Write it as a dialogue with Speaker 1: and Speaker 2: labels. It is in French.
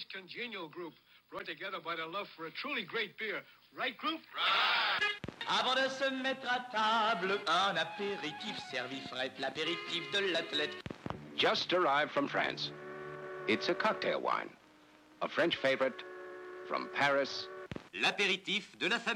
Speaker 1: most congenial group, brought together by their love for a truly great beer. Right, group?
Speaker 2: Right! Avant de se mettre à table, un apéritif servi frais, l'apéritif de l'athlète.
Speaker 3: Just arrived from France. It's a cocktail wine. A French favorite from Paris.
Speaker 2: L'apéritif de la famille.